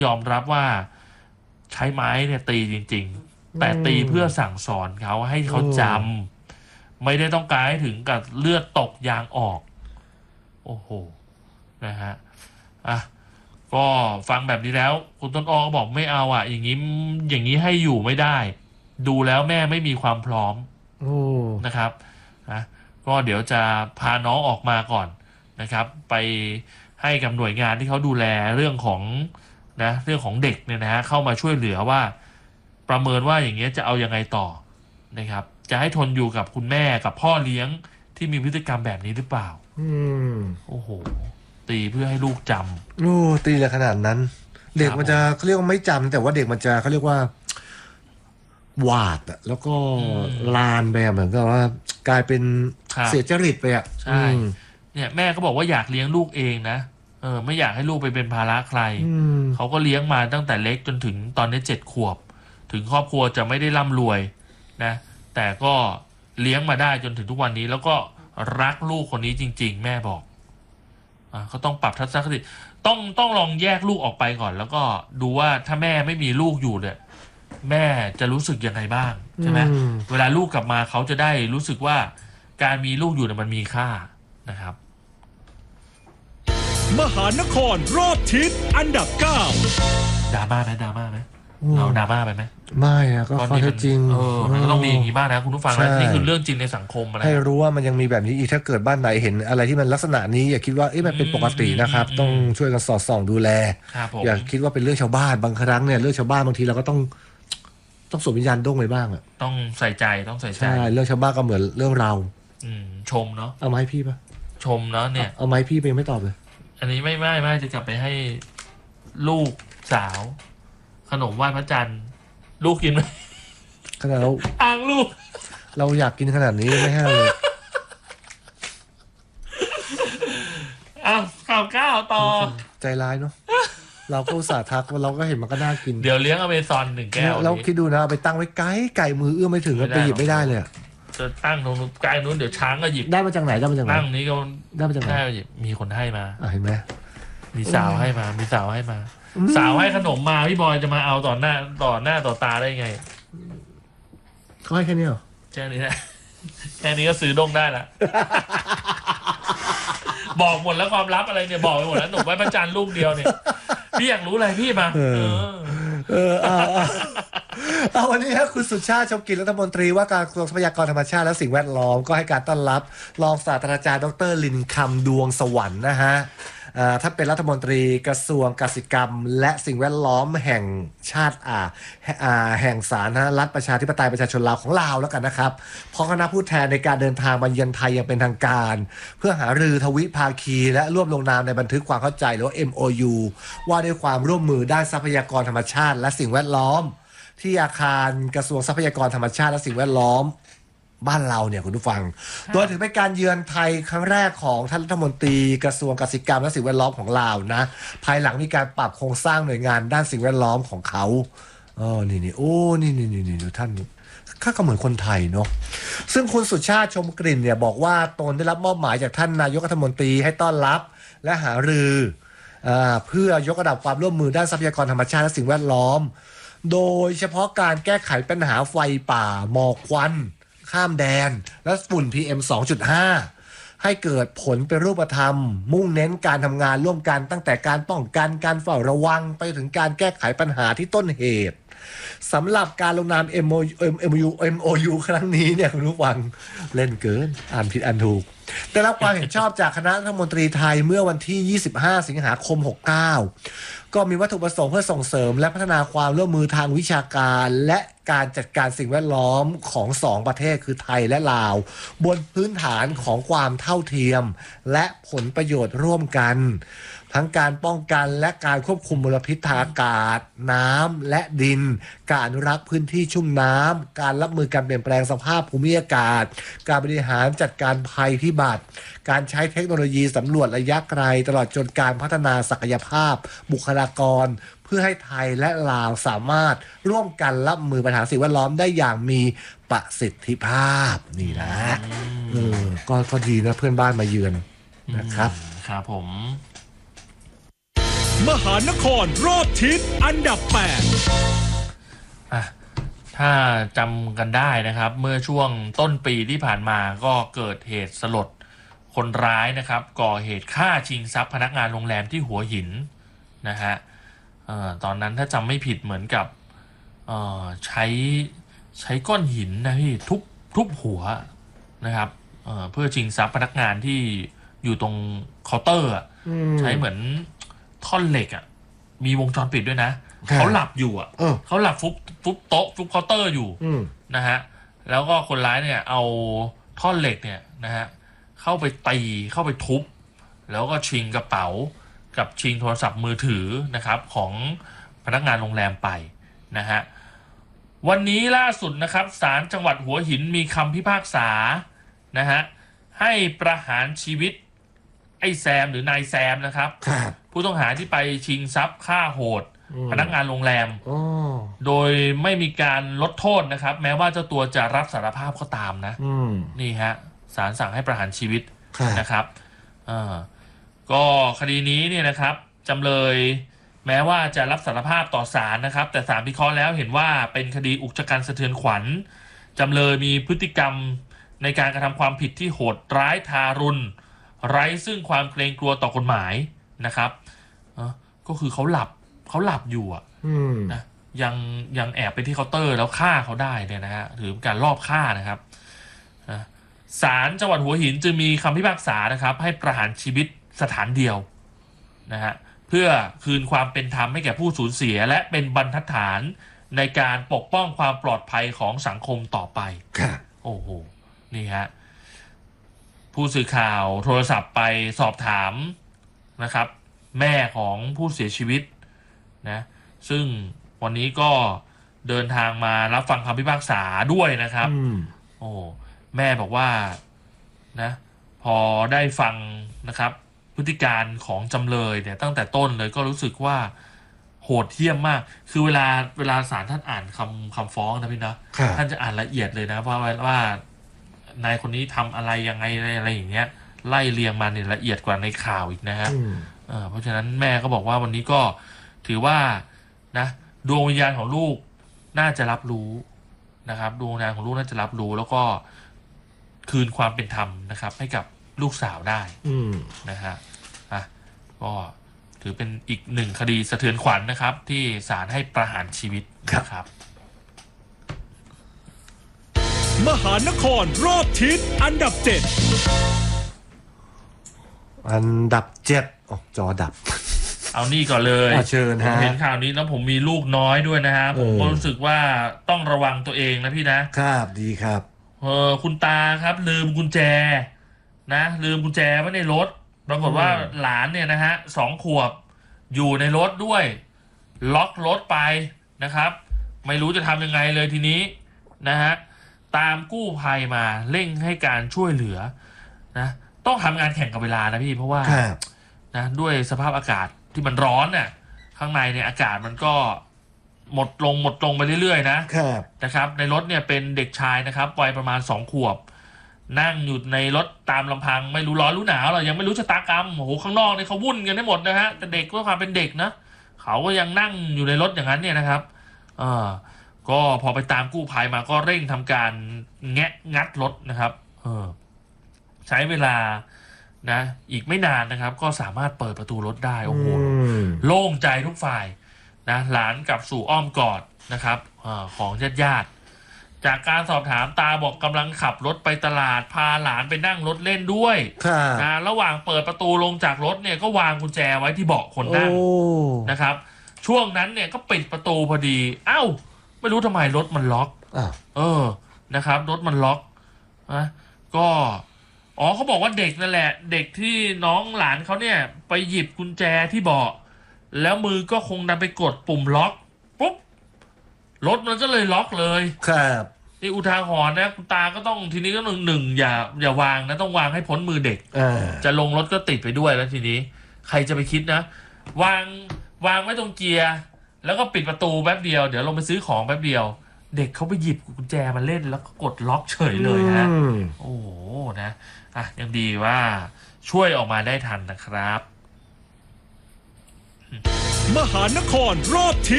ยอมรับว่าใช้ไม้เนี่ยตีจริงๆแต่ตีเพื่อสั่งสอนเขาให้เขาจำไม่ได้ต้องการให้ถึงกับเลือดตกยางออกโอ้โหนะฮะก็ฟังแบบนี้แล้วคุณต้นอ้อก็บอกไม่เอาอย่างนี้ให้อยู่ไม่ได้ดูแล้วแม่ไม่มีความพร้อมนะครับก็เดี๋ยวจะพาน้องออกมาก่อนนะครับไปให้กับหน่วยงานที่เขาดูแลเรื่องของเรื่องของเด็กเนี่ยนะฮะเข้ามาช่วยเหลือว่าประเมินว่าอย่างเงี้ยจะเอายังไงต่อนะครับจะให้ทนอยู่กับคุณแม่กับพ่อเลี้ยงที่มีพฤติกรรมแบบนี้หรือเปล่าโอ้โหตีเพื่อให้ลูกจำตีเลยขนาดนั้นเด็กมันจะเขาเรียกว่าไม่จำแต่ว่าเด็กมันจะเขาเรียกว่าหวาดแล้วก็ลานไปเหมือนกับว่ากลายเป็นเสียจริตไปใช่เนี่ยแม่ก็บอกว่าอยากเลี้ยงลูกเองนะไม่อยากให้ลูกไปเป็นภาระใครเขาก็เลี้ยงมาตั้งแต่เล็กจนถึงตอนนี้7 ขวบถึงครอบครัวจะไม่ได้ร่ำรวยนะแต่ก็เลี้ยงมาได้จนถึงทุกวันนี้แล้วก็รักลูกคนนี้จริงๆแม่บอกเขาต้องปรับทัศนคติต้องลองแยกลูกออกไปก่อนแล้วก็ดูว่าถ้าแม่ไม่มีลูกอยู่เนี่ยแม่จะรู้สึกยังไงบ้างใช่ไหมเวลาลูกกลับมาเขาจะได้รู้สึกว่าการมีลูกอยู่เนี่ยมันมีค่านะครับมหานครรอบทิศอันดับ9 ดราม่าไหมเราดราม่าไปไหมไม่ก็ข้อเท็จจริงมันก็ต้องมีอย่างนี้บ้างนะคุณผู้ฟังนะนี่คือเรื่องจริงในสังคมนะให้รู้ว่ามันยังมีแบบนี้อีกถ้าเกิดบ้านไหนเห็นอะไรที่มันลักษณะนี้อย่าคิดว่ามันเป็นปกตินะครับต้องช่วยกันสอดส่องดูแลอย่าคิดว่าเป็นเรื่องชาวบ้านบางครั้งเนี่ยเรื่องชาวบ้านบางทีเราก็ต้องสวมวิญญาณด้งไปบ้างต้องใส่ใจใช่เรื่องชาวบ้านก็เหมือนเรื่องเราชมเนาะเอาไม้พี่ป่ะชมเนาะเนี่ยเอาไม้พี่ไปยังไม่ตอบเลยอันนี้ไม่จะกลับไปให้ลูกสาวขนมไหว้พระจันทร์ลูกกินไหมขนาดเราอ้างลูกเราอยากกินขนาดนี้ไม่ให้เลยข่าวต่อใจร้ายเนาะเราก็อุตส่าห์ทักเราก็เห็นมันก็น่ากินเดี๋ยวเลี้ยงอเมซอน1 แก้วแล้วคิดดูนะไปตั้งไว้ไก่มือเอื้อมไม่ถึงก็ไปหยิบไม่ได้เลยจะตั้งตรงไกลนู้นเดี๋ยวช้างก็หยิบได้มาจากไหนตั้งนี้ก็ได้มาจากไหนมีคนให้มาเห็นไหมมีสาวให้มาสาวให้ขนมมาพี่บอยจะมาเอาต่อหน้าต่อตาได้ไงเขาให้แค่นี้เหรอแค่นี้นะแค่นี้ก็ซื้อด้งได้ละบอกหมดแล้วความลับอะไรเนี่ยบอกไปหมดแล้วหนุ่มไว้พระจันทร์ลูกเดียวเนี่ยพี่อยากรู้อะไรพี่มาวันนี้คุณสุชาติชมกลิ่นรัฐมนตรีว่าการกระทรวงทรัพยากรธรรมชาติและสิ่งแวดล้อมก็ให้การต้อนรับรองศาสตราจารย์ดร.ลินคำดวงสวรรค์นะฮะถ้าเป็นรัฐมนตรีกระทรวงกสิกรรมและสิ่งแวดล้อมแห่งชาติแห่งสาธารณรัฐประชาธิปไตยประชาชนลาวของลาวแล้วกันนะครับพร้อมคณะผู้แทนในการเดินทางมาเยือนไทยอย่างเป็นทางการเพื่อหารือทวิภาคีและร่วมลงนามในบันทึกความเข้าใจหรือว่า MOU ว่าด้วยความร่วมมือด้านทรัพยากรธรรมชาติและสิ่งแวดล้อมที่อาคารกระทรวงทรัพยากรธรรมชาติและสิ่งแวดล้อมบ้านเราเนี่ยคุณผู้ฟังโดยถือเป็นการเยือนไทยครั้งแรกของท่านรัฐมนตรีกระทรวงเกษตรกรรมและสิ่งแวดล้อมของลาวนะภายหลังมีการปรับโครงสร้างหน่วยงานด้านสิ่งแวดล้อมของเขานี่โอ้นี่ดูท่านข้าก็เหมือนคนไทยเนาะซึ่งคุณสุชาติชมกลิ่นเนี่ยบอกว่าตนได้รับมอบหมายจากท่านนายกรัฐมนตรีให้ต้อนรับและหารือเพื่อยกระดับความร่วมมือด้านทรัพยากรธรรมชาติและสิ่งแวดล้อมโดยเฉพาะการแก้ไขปัญหาไฟป่าหมอกควันข้ามแดนและฝุ่น PM 2.5 ให้เกิดผลเป็นรูปธรรมมุ่งเน้นการทำงานร่วมกันตั้งแต่การป้องกันการเฝ้าระวังไปถึงการแก้ไขปัญหาที่ต้นเหตุสำหรับการลงนาม MOU ครั้งนี้เนี่ยคุณผู้ฟังเล่นเกินอ่านผิดอ่านถูกได้รับความเห็นชอบจากคณะรัฐมนตรีไทยเมื่อวันที่25สิงหาคม69ก็มีวัตถุประสงค์เพื่อส่งเสริมและพัฒนาความร่วมมือทางวิชาการและการจัดการสิ่งแวดล้อมของ2ประเทศคือไทยและลาวบนพื้นฐานของความเท่าเทียมและผลประโยชน์ร่วมกันทั้งการป้องกันและการควบคุมมลพิษทางอากาศน้ำและดินการอนุรักษ์พื้นที่ชุ่มน้ำการรับมือการเปลี่ยนแปลงสภาพภูมิอากาศการบริหารจัดการภัยพิบัติการใช้เทคโนโลยีสำรวจระยะไกลตลอดจนการพัฒนาศักยภาพบุคลากรเพื่อให้ไทยและลาวสามารถร่วมกันรับมือปัญหาสิ่งแวดล้อมได้อย่างมีประสิทธิภาพนี่นะก็ดีนะเพื่อนบ้านมาเยือนนะครับครับผมมหานครรอบทิศอันดับ 8 ถ้าจำกันได้นะครับ เมื่อช่วงต้นปีที่ผ่านมาก็เกิดเหตุสลดคนร้ายนะครับก่อเหตุฆ่าชิงทรัพย์พนักงานโรงแรมที่หัวหินนะฮะตอนนั้นถ้าจำไม่ผิดเหมือนกับใช้ก้อนหินนะพี่ทุบหัวนะครับเพื่อชิงทรัพย์พนักงานที่อยู่ตรงเคาน์เตอร์ใช้เหมือนท่อนเหล็กมีวงจรปิดด้วยนะเขาหลับอยู่เขาหลับฟุบโต๊ะฟุบเคาน์เตอร์อยู่นะฮะแล้วก็คนร้ายเนี่ยเอาท่อนเหล็กเนี่ยนะฮะเข้าไปตีเข้าไปทุบแล้วก็ชิงกระเป๋ากับชิงโทรศัพท์มือถือนะครับของพนักงานโรงแรมไปนะฮะวันนี้ล่าสุดนะครับศาลจังหวัดหัวหินมีคำพิพากษานะฮะให้ประหารชีวิตไอ้แซมหรือนายแซมนะครับผู้ต้องหาที่ไปชิงทรัพย์ฆ่าโหดพนักงานโรงแรมโดยไม่มีการลดโทษนะครับแม้ว่าเจ้าตัวจะรับสารภาพก็ตามนะนี่ฮะศาลสั่งให้ประหารชีวิตนะครับก็คดีนี้เนี่ยนะครับจำเลยแม้ว่าจะรับสารภาพต่อศาลนะครับแต่ศาลพิเคราะห์แล้วเห็นว่าเป็นคดีอุกชะกันสะเทือนขวัญจำเลยมีพฤติกรรมในการกระทำความผิดที่โหดร้ายทารุณไร้ซึ่งความเกรงกลัวต่อกฎหมายนะครับก็คือเขาหลับอยู่นะยังแอบไปที่เคาน์เตอร์แล้วฆ่าเขาได้เนี่ยนะฮะถือเป็นการลอบฆ่านะครับศาลจังหวัดหัวหินจึงมีคำพิพากษานะครับให้ประหารชีวิตสถานเดียวนะฮะเพื่อคืนความเป็นธรรมให้แก่ผู้สูญเสียและเป็นบรรทัดฐานในการปกป้องความปลอดภัยของสังคมต่อไปโอ้โหนี่ฮะผู้สื่อข่าวโทรศัพท์ไปสอบถามนะครับแม่ของผู้เสียชีวิตนะซึ่งวันนี้ก็เดินทางมารับฟังคำพิพากษาด้วยนะครับโอ้แม่บอกว่านะพอได้ฟังนะครับพฤติการของจำเลยเนี่ยตั้งแต่ต้นเลยก็รู้สึกว่าโหดเหี้ยมมากคือเวลาศาลท่านอ่านคำฟ้องนะพี่นะท่านจะอ่านละเอียดเลยนะว่านายคนนี้ทำอะไรยังไงอะไรอย่างเงี้ยไล่เรียงมาเนี่ยละเอียดกว่าในข่าวอีกนะฮะเพราะฉะนั้นแม่ก็บอกว่าวันนี้ก็ถือว่านะดวงวิญญาณของลูกน่าจะรับรู้นะครับดวงวิญญาณของลูกน่าจะรับรู้แล้วก็คืนความเป็นธรรมนะครับให้กับลูกสาวได้นะฮะก็ถือเป็นอีกหนึ่งคดีสะเทือนขวัญนะครับที่ศาลให้ประหารชีวิตนะครับมหานครรอบทิศอันดับ 7 อันดับ7จอดับเอานี่ก่อนเลยเชิญฮะเห็นข่าวนี้แล้วผมมีลูกน้อยด้วยนะฮะผมก็รู้สึกว่าต้องระวังตัวเองนะพี่นะครับดีครับคุณตาครับลืมกุญแจนะลืมกุญแจไว้ในรถปรากฏว่าหลานเนี่ยนะฮะ2 ขวบอยู่ในรถด้วยล็อกรถไปนะครับไม่รู้จะทำยังไงเลยทีนี้นะฮะตามกู้ภัยมาเร่งให้การช่วยเหลือนะต้องทำงานแข่งกับเวลานะพี่เพราะว่านะด้วยสภาพอากาศที่มันร้อนเนี่ยข้างในเนี่ยอากาศมันก็หมดลงไปเรื่อยๆนะครับในรถเนี่ยเป็นเด็กชายนะครับวัยประมาณ2 ขวบนั่งอยู่ในรถตามลำพังไม่รู้ร้อนรู้หนาวหรอกยังไม่รู้ชะตากรรมโอ้โหข้างนอกเนี่ยเขาวุ่นกันได้หมดนะฮะแต่เด็กด้วยความเป็นเด็กนะเขาก็ยังนั่งอยู่ในรถอย่างนั้นเนี่ยนะครับก็พอไปตามกู้ภัยมาก็เร่งทำการงัดรถนะครับใช้เวลานะอีกไม่นานนะครับก็สามารถเปิดประตูรถได้โอ้โหโล่งใจทุกฝ่ายนะหลานกลับสู่อ้อมกอดนะครับของญาติจากการสอบถามตาบอกกำลังขับรถไปตลาดพาหลานไปนั่งรถเล่นด้วยนะระหว่างเปิดประตูลงจากรถเนี่ยก็วางกุญแจไว้ที่เบาะคนนั่งนะครับช่วงนั้นเนี่ยก็ปิดประตูพอดีเอ้าไม่รู้ทำไมรถมันล็อกนะครับรถมันล็อกนะก็เขาบอกว่าเด็กนั่นแหละเด็กที่น้องหลานเขาเนี่ยไปหยิบกุญแจที่เบาะแล้วมือก็คงดันไปกดปุ่มล็อกปุ๊บรถมันก็เลยล็อกเลยครับนี่อุทาหรณ์นะคุณตาก็ต้องทีนี้ก็หนึ่งอย่าวางนะต้องวางให้พ้นมือเด็กจะลงรถก็ติดไปด้วยแล้วทีนี้ใครจะไปคิดนะวางไว้ตรงเกียร์แล้วก็ปิดประตูแป๊บเดียวเดี๋ยวลงไปซื้อของแป๊บเดียวเด็กเขาไปหยิบกุญแจมาเล่นแล้วก็กดล็อกเฉยเลยฮะโอ้โหนะยังดีว่าช่วยออกมาได้ทันนะครับมหานครรอบทิศ